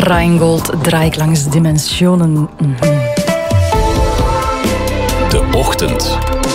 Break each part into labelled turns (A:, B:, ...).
A: Rheingold, draai ik langs dimensionen.
B: De ochtend.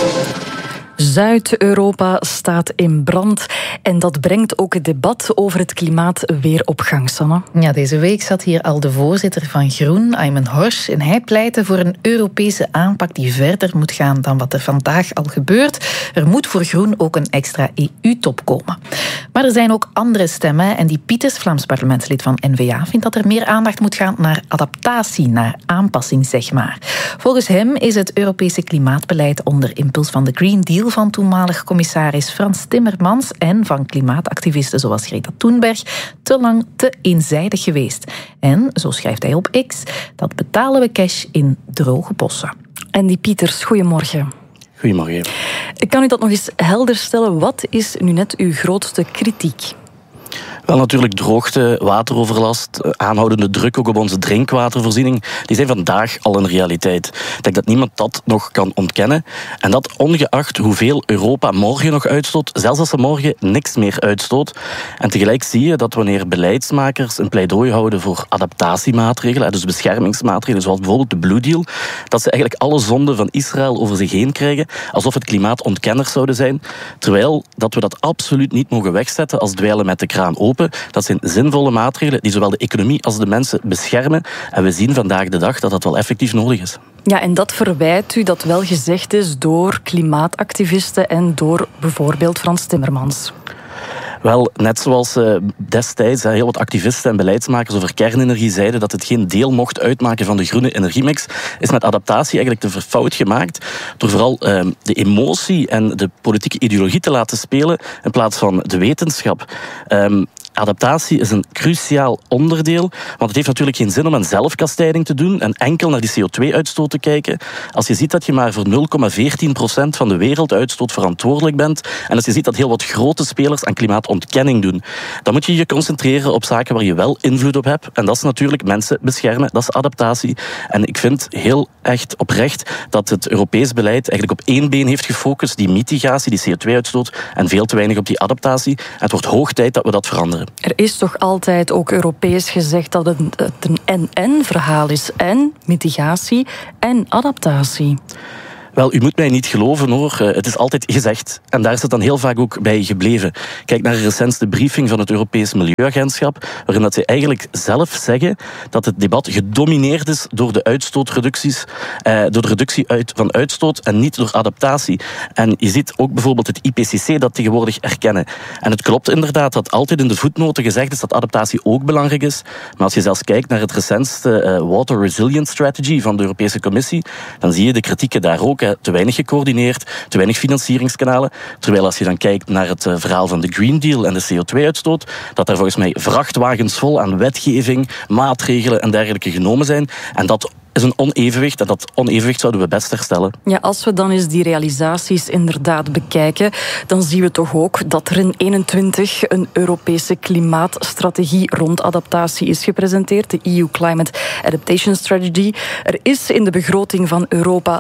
A: Zuid-Europa staat in brand en dat brengt ook het debat over het klimaat weer op gang, Sanne.
C: Ja, deze week zat hier al de voorzitter van Groen, Aymen Horsch, en hij pleitte voor een Europese aanpak die verder moet gaan dan wat er vandaag al gebeurt. Er moet voor Groen ook een extra EU-top komen. Maar er zijn ook andere stemmen en die Pieters, Vlaams parlementslid van N-VA, vindt dat er meer aandacht moet gaan naar adaptatie, naar aanpassing, zeg maar. Volgens hem is het Europese klimaatbeleid onder impuls van de Green Deal van toenmalig commissaris Frans Timmermans en van klimaatactivisten zoals Greta Thunberg te lang te eenzijdig geweest. En, zo schrijft hij op X, dat betalen we cash in droge bossen.
A: En die Pieters, goedemorgen.
D: Goedemorgen.
A: Kan u dat nog eens helder stellen? Wat is nu net uw grootste kritiek?
D: Wel, natuurlijk droogte, wateroverlast, aanhoudende druk ook op onze drinkwatervoorziening. Die zijn vandaag al een realiteit. Ik denk dat niemand dat nog kan ontkennen. En dat ongeacht hoeveel Europa morgen nog uitstoot, zelfs als ze morgen niks meer uitstoot. En tegelijk zie je dat wanneer beleidsmakers een pleidooi houden voor adaptatiemaatregelen, dus beschermingsmaatregelen, zoals bijvoorbeeld de Blue Deal, dat ze eigenlijk alle zonden van Israël over zich heen krijgen, alsof het klimaatontkenners zouden zijn. Terwijl dat we dat absoluut niet mogen wegzetten als dweilen met de kraan open. Dat zijn zinvolle maatregelen die zowel de economie als de mensen beschermen. En we zien vandaag de dag dat dat wel effectief nodig is.
A: Ja, en dat verwijt u dat wel gezegd is door klimaatactivisten en door bijvoorbeeld Frans Timmermans.
D: Wel, net zoals destijds heel wat activisten en beleidsmakers over kernenergie zeiden dat het geen deel mocht uitmaken van de groene energiemix, is met adaptatie eigenlijk de fout gemaakt door vooral de emotie en de politieke ideologie te laten spelen in plaats van de wetenschap. Adaptatie is een cruciaal onderdeel, want het heeft natuurlijk geen zin om een zelfkastijding te doen en enkel naar die CO2-uitstoot te kijken. Als je ziet dat je maar voor 0,14% van de werelduitstoot verantwoordelijk bent en als je ziet dat heel wat grote spelers aan klimaatontkenning doen, dan moet je je concentreren op zaken waar je wel invloed op hebt. En dat is natuurlijk mensen beschermen, dat is adaptatie. En ik vind heel echt oprecht dat het Europees beleid eigenlijk op één been heeft gefocust, die mitigatie, die CO2-uitstoot, en veel te weinig op die adaptatie. En het wordt hoog tijd dat we dat veranderen.
A: Er is toch altijd ook Europees gezegd dat het een en-en verhaal is. En mitigatie en adaptatie.
D: Wel, u moet mij niet geloven hoor. Het is altijd gezegd. En daar is het dan heel vaak ook bij gebleven. Kijk naar de recentste briefing van het Europees Milieuagentschap, waarin dat ze eigenlijk zelf zeggen dat het debat gedomineerd is door de uitstootreducties, door de reductie van uitstoot en niet door adaptatie. En je ziet ook bijvoorbeeld het IPCC dat tegenwoordig erkennen. En het klopt inderdaad dat altijd in de voetnoten gezegd is dat adaptatie ook belangrijk is. Maar als je zelfs kijkt naar het recentste Water Resilience Strategy van de Europese Commissie, dan zie je de kritieken daar ook. Te weinig gecoördineerd, te weinig financieringskanalen. Terwijl als je dan kijkt naar het verhaal van de Green Deal en de CO2-uitstoot, dat er volgens mij vrachtwagens vol aan wetgeving, maatregelen en dergelijke genomen zijn. En dat is een onevenwicht en dat onevenwicht zouden we best herstellen.
A: Ja, als we dan eens die realisaties inderdaad bekijken, dan zien we toch ook dat er in 2021 een Europese klimaatstrategie rond adaptatie is gepresenteerd, de EU Climate Adaptation Strategy. Er is in de begroting van Europa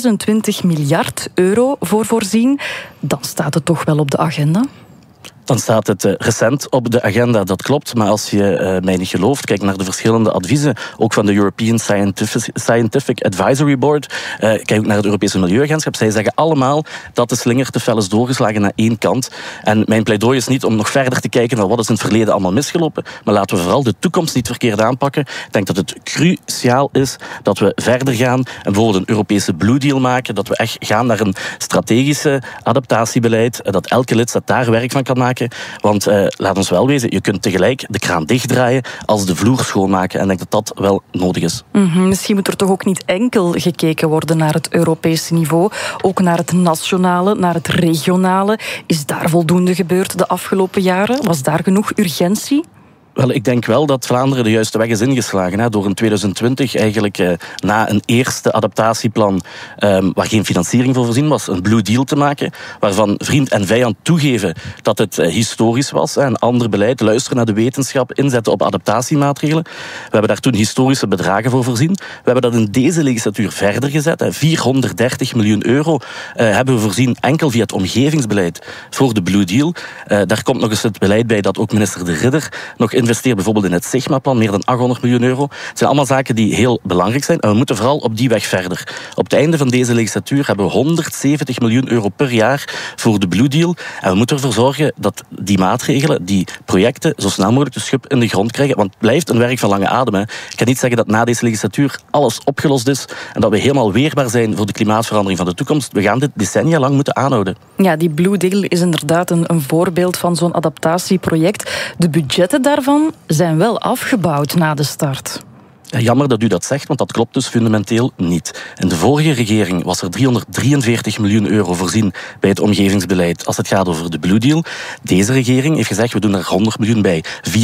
A: 26 miljard euro voor voorzien. Dan staat het toch wel op de agenda?
D: Dan staat het recent op de agenda, dat klopt. Maar als je mij niet gelooft, kijk naar de verschillende adviezen, ook van de European Scientific Advisory Board, kijk ook naar het Europese Milieuagentschap. Zij zeggen allemaal dat de slinger te fel is doorgeslagen naar één kant. En mijn pleidooi is niet om nog verder te kijken naar wat is in het verleden allemaal misgelopen, maar laten we vooral de toekomst niet verkeerd aanpakken. Ik denk dat het cruciaal is dat we verder gaan en bijvoorbeeld een Europese Blue Deal maken, dat we echt gaan naar een strategische adaptatiebeleid, dat elke lidstaat daar werk van kan maken. Want laat ons wel wezen, je kunt tegelijk de kraan dichtdraaien als de vloer schoonmaken. En ik denk dat dat wel nodig is.
A: Misschien moet er toch ook niet enkel gekeken worden naar het Europese niveau. Ook naar het nationale, naar het regionale. Is daar voldoende gebeurd de afgelopen jaren? Was daar genoeg urgentie?
D: Wel, ik denk wel dat Vlaanderen de juiste weg is ingeslagen. Door in 2020 eigenlijk na een eerste adaptatieplan waar geen financiering voor voorzien was, een Blue Deal te maken, waarvan vriend en vijand toegeven dat het historisch was. Een ander beleid, luisteren naar de wetenschap, inzetten op adaptatiemaatregelen. We hebben daar toen historische bedragen voor voorzien. We hebben dat in deze legislatuur verder gezet. 430 miljoen euro hebben we voorzien enkel via het omgevingsbeleid voor de Blue Deal. Daar komt nog eens het beleid bij dat ook minister De Ridder nog in investeert bijvoorbeeld in het Sigma-plan, meer dan 800 miljoen euro. Het zijn allemaal zaken die heel belangrijk zijn en we moeten vooral op die weg verder. Op het einde van deze legislatuur hebben we 170 miljoen euro per jaar voor de Blue Deal. En we moeten ervoor zorgen dat die maatregelen, die projecten, zo snel mogelijk de schub in de grond krijgen. Want het blijft een werk van lange adem. Hè. Ik kan niet zeggen dat na deze legislatuur alles opgelost is en dat we helemaal weerbaar zijn voor de klimaatverandering van de toekomst. We gaan dit decennia lang moeten aanhouden.
A: Ja, die Blue Deal is inderdaad een voorbeeld van zo'n adaptatieproject. De budgetten daarvan zijn wel afgebouwd na de start.
D: Jammer dat u dat zegt, want dat klopt dus fundamenteel niet. In de vorige regering was er 343 miljoen euro voorzien bij het omgevingsbeleid als het gaat over de Blue Deal. Deze regering heeft gezegd, we doen er 100 miljoen bij.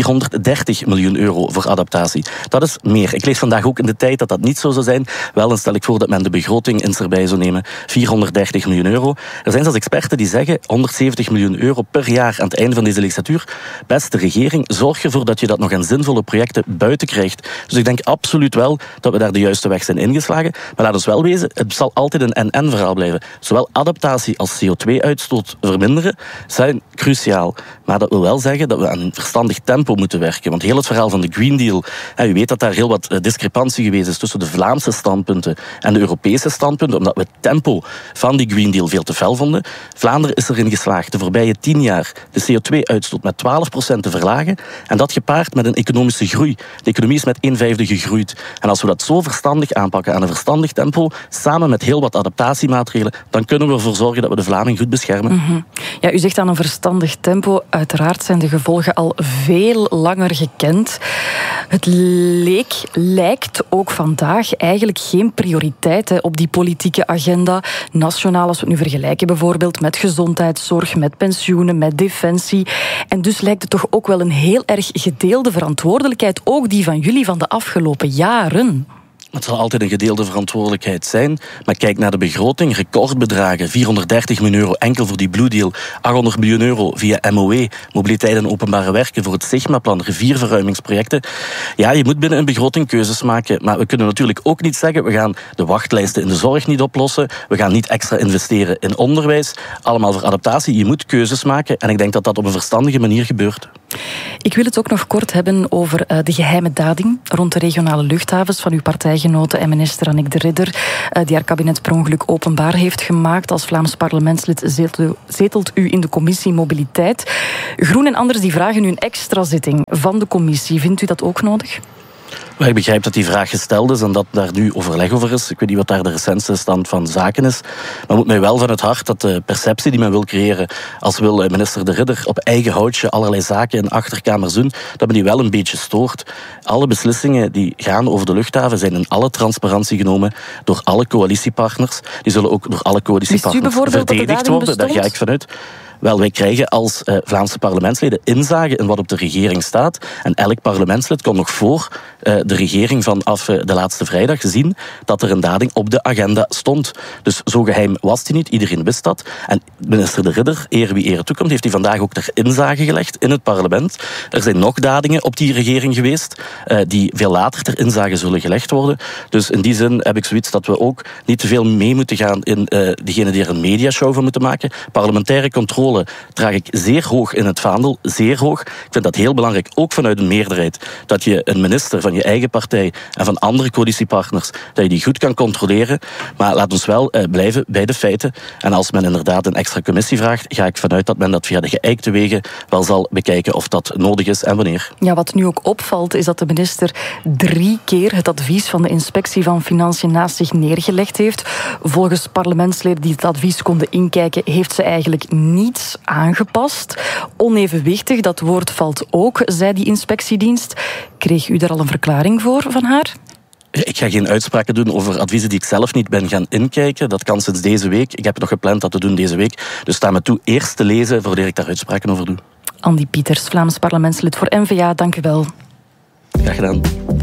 D: 430 miljoen euro voor adaptatie. Dat is meer. Ik lees vandaag ook in de tijd dat dat niet zo zou zijn. Wel, dan stel ik voor dat men de begroting eens erbij zou nemen. 430 miljoen euro. Er zijn zelfs experten die zeggen 170 miljoen euro per jaar aan het einde van deze legislatuur. Beste regering, zorg ervoor dat je dat nog aan zinvolle projecten buiten krijgt. Dus ik denk absoluut wel dat we daar de juiste weg zijn ingeslagen. Maar laat ons wel wezen, het zal altijd een en-en verhaal blijven. Zowel adaptatie als CO2-uitstoot verminderen zijn cruciaal. Maar dat wil wel zeggen dat we aan een verstandig tempo moeten werken. Want heel het verhaal van de Green Deal, u weet dat daar heel wat discrepantie geweest is tussen de Vlaamse standpunten en de Europese standpunten, omdat we het tempo van die Green Deal veel te fel vonden. Vlaanderen is erin geslaagd de voorbije 10 jaar de CO2-uitstoot met 12% te verlagen. En dat gepaard met een economische groei. De economie is met 1/5 gegroeid. En als we dat zo verstandig aanpakken aan een verstandig tempo, samen met heel wat adaptatiemaatregelen, dan kunnen we ervoor zorgen dat we de Vlaming goed beschermen.
A: Mm-hmm. Ja, u zegt aan een verstandig tempo. Uiteraard zijn de gevolgen al veel langer gekend. Het lijkt ook vandaag eigenlijk geen prioriteit op die politieke agenda. Nationaal, als we het nu vergelijken bijvoorbeeld met gezondheidszorg, met pensioenen, met defensie. En dus lijkt het toch ook wel een heel erg gedeelde verantwoordelijkheid, ook die van jullie van de afgelopen jaren.
D: Het zal altijd een gedeelde verantwoordelijkheid zijn. Maar kijk naar de begroting. Recordbedragen. 430 miljoen euro enkel voor die Blue Deal. 800 miljoen euro via MOE, mobiliteit en openbare werken, voor het Sigma-plan, rivierverruimingsprojecten. Ja, je moet binnen een begroting keuzes maken. Maar we kunnen natuurlijk ook niet zeggen, we gaan de wachtlijsten in de zorg niet oplossen. We gaan niet extra investeren in onderwijs. Allemaal voor adaptatie. Je moet keuzes maken. En ik denk dat dat op een verstandige manier gebeurt.
A: Ik wil het ook nog kort hebben over de geheime dading rond de regionale luchthavens van uw partijgenote en minister Annick de Ridder, die haar kabinet per ongeluk openbaar heeft gemaakt. Als Vlaams parlementslid zetelt u in de commissie Mobiliteit. Groen en anders die vragen u een extra zitting van de commissie. Vindt u dat ook nodig?
D: Maar ik begrijp dat die vraag gesteld is en dat daar nu overleg over is. Ik weet niet wat daar de recente stand van zaken is. Maar moet mij wel van het hart dat de perceptie die men wil creëren, als wil minister De Ridder op eigen houtje allerlei zaken in achterkamers doen, dat me die wel een beetje stoort. Alle beslissingen die gaan over de luchthaven zijn in alle transparantie genomen door alle coalitiepartners. Die zullen ook door alle coalitiepartners verdedigd worden. Daar ga ik vanuit. Wel, wij krijgen als Vlaamse parlementsleden inzage in wat op de regering staat. En elk parlementslid kon nog voor de regering vanaf de laatste vrijdag zien dat er een dading op de agenda stond. Dus zo geheim was die niet. Iedereen wist dat. En minister De Ridder, eer wie eer toekomt, heeft hij vandaag ook ter inzage gelegd in het parlement. Er zijn nog dadingen op die regering geweest die veel later ter inzage zullen gelegd worden. Dus in die zin heb ik zoiets dat we ook niet te veel mee moeten gaan in degene die er een mediashow van moeten maken. Parlementaire controle draag ik zeer hoog in het vaandel, zeer hoog. Ik vind dat heel belangrijk, ook vanuit een meerderheid, dat je een minister van je eigen partij en van andere coalitiepartners, dat je die goed kan controleren. Maar laat ons wel blijven bij de feiten. En als men inderdaad een extra commissie vraagt, ga ik vanuit dat men dat via de geëikte wegen wel zal bekijken of dat nodig is en wanneer.
A: Ja, wat nu ook opvalt, is dat de minister 3 keer het advies van de Inspectie van Financiën naast zich neergelegd heeft. Volgens parlementsleden die het advies konden inkijken, heeft ze eigenlijk niets aangepast. Onevenwichtig, dat woord valt ook, zei die inspectiedienst. Kreeg u daar al een verklaring voor van haar?
D: Ik ga geen uitspraken doen over adviezen die ik zelf niet ben gaan inkijken. Dat kan sinds deze week. Ik heb nog gepland dat te doen deze week. Dus sta me toe eerst te lezen voordat ik daar uitspraken over doe.
A: Andy Pieters, Vlaams parlementslid voor N-VA, dank u wel.
D: Graag gedaan.